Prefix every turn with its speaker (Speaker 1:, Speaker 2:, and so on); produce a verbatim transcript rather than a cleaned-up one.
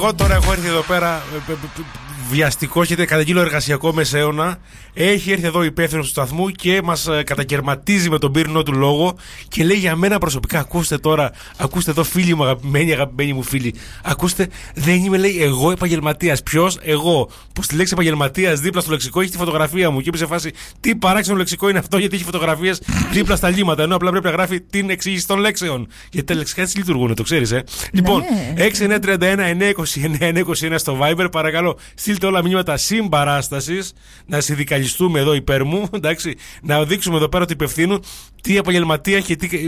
Speaker 1: Εγώ τώρα έχω έρθει εδώ πέρα βιαστικό και καταγγείλω εργασιακό μεσαίωνα. Έχει έρθει εδώ υπεύθυνος του σταθμού και μας κατακαιρματίζει με τον πύρινο του λόγο και λέει για μένα προσωπικά: ακούστε τώρα, ακούστε εδώ, φίλοι μου, αγαπημένοι, αγαπημένοι μου φίλοι. Ακούστε, δεν είμαι, λέει, εγώ επαγγελματίας. Ποιος? Εγώ. Που στη λέξη επαγγελματίας δίπλα στο λεξικό έχει τη φωτογραφία μου. Και είπε σε φάση: τι παράξενο λεξικό είναι αυτό, γιατί έχει φωτογραφίες δίπλα στα λίμματα. Ενώ απλά πρέπει να γράφει την εξήγηση των λέξεων. Γιατί τα λεξικά έτσι λειτουργούν, το ξέρεις, ε. Λοιπόν, έξι εννιά τρία ένα εννιά είκοσι εννιά εννιά είκοσι ένα στο Viber, παρακαλώ, στείλτε όλα μηνύματα συμπαράστασης, να συνδικαλιστούμε εδώ υπέρ μου, εντάξει, να δείξουμε εδώ πέρα του υπευθύνου τι επαγγελματία και τι